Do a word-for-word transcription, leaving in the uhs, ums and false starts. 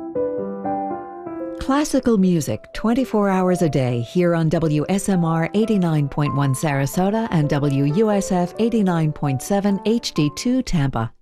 Classical music twenty-four hours a day here on W S M R eighty-nine point one Sarasota and W U S F eighty-nine point seven H D two Tampa.